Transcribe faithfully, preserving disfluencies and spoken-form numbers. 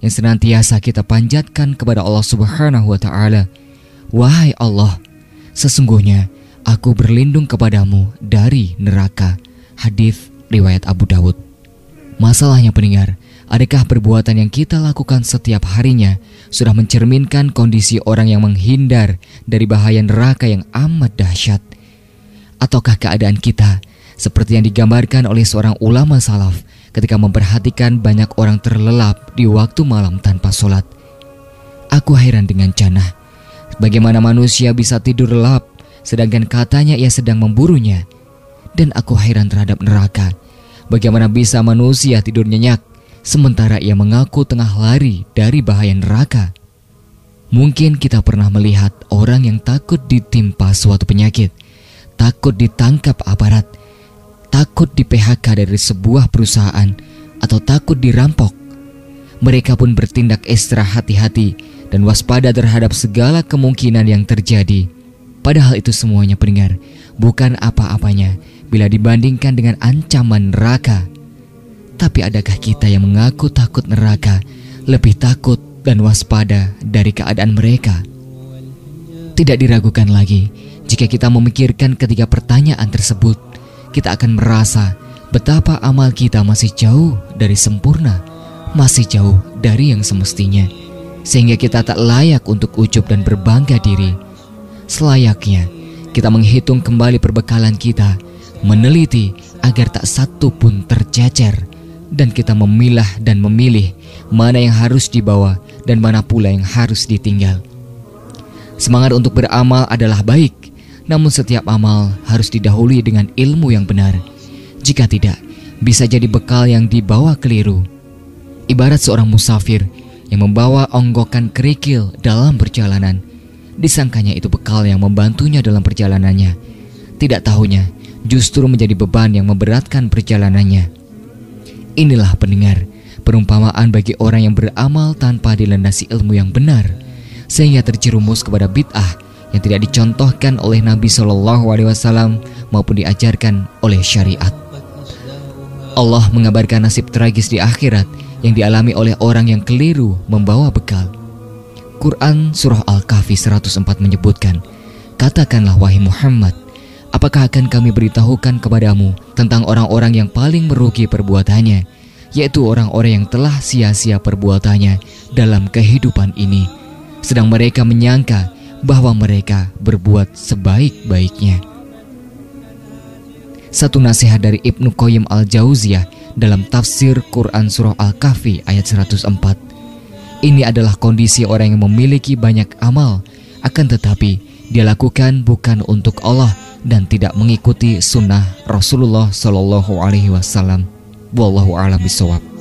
yang senantiasa kita panjatkan kepada Allah Subhanahu wa Ta'ala. Wahai Allah, sesungguhnya aku berlindung kepadamu dari neraka. Hadits riwayat Abu Dawud. Masalahnya pendengar, adakah perbuatan yang kita lakukan setiap harinya sudah mencerminkan kondisi orang yang menghindar dari bahaya neraka yang amat dahsyat? Ataukah keadaan kita seperti yang digambarkan oleh seorang ulama salaf ketika memperhatikan banyak orang terlelap di waktu malam tanpa sholat? Aku heran dengan Jannah, bagaimana manusia bisa tidur lelap sedangkan katanya ia sedang memburunya. Dan aku heran terhadap neraka, bagaimana bisa manusia tidur nyenyak sementara ia mengaku tengah lari dari bahaya neraka. Mungkin kita pernah melihat orang yang takut ditimpa suatu penyakit, takut ditangkap aparat, takut di P H K dari sebuah perusahaan, atau takut dirampok. Mereka pun bertindak ekstra hati-hati dan waspada terhadap segala kemungkinan yang terjadi. Padahal itu semuanya pendengar bukan apa-apanya bila dibandingkan dengan ancaman neraka. Tapi adakah kita yang mengaku takut neraka lebih takut dan waspada dari keadaan mereka? Tidak diragukan lagi, jika kita memikirkan ketiga pertanyaan tersebut, kita akan merasa betapa amal kita masih jauh dari sempurna, masih jauh dari yang semestinya, sehingga kita tak layak untuk ujub dan berbangga diri. Selayaknya kita menghitung kembali perbekalan kita, meneliti agar tak satu pun tercecer, dan kita memilah dan memilih mana yang harus dibawa dan mana pula yang harus ditinggal. Semangat untuk beramal adalah baik, namun setiap amal harus didahului dengan ilmu yang benar. Jika tidak, bisa jadi bekal yang dibawa keliru. Ibarat seorang musafir yang membawa onggokan kerikil dalam perjalanan. Disangkanya itu bekal yang membantunya dalam perjalanannya. Tidak tahunya justru menjadi beban yang memberatkan perjalanannya. Inilah pendengar, perumpamaan bagi orang yang beramal tanpa dilandasi ilmu yang benar, sehingga terjerumus kepada bid'ah yang tidak dicontohkan oleh Nabi Shallallahu Alaihi Wasallam maupun diajarkan oleh syariat. Allah mengabarkan nasib tragis di akhirat yang dialami oleh orang yang keliru membawa bekal. Quran Surah Al-Kahfi seratus empat menyebutkan, katakanlah wahai Muhammad, apakah akan kami beritahukan kepadamu tentang orang-orang yang paling merugi perbuatannya, yaitu orang-orang yang telah sia-sia perbuatannya dalam kehidupan ini, sedang mereka menyangka bahwa mereka berbuat sebaik-baiknya. Satu nasihat dari Ibnu Qayyim Al-Jauziyah dalam tafsir Quran Surah Al-Kahfi ayat seratus empat. Ini adalah kondisi orang yang memiliki banyak amal, akan tetapi dia lakukan bukan untuk Allah dan tidak mengikuti sunnah Rasulullah Shallallahu Alaihi Wasallam. Wallahu a'lam bishawab.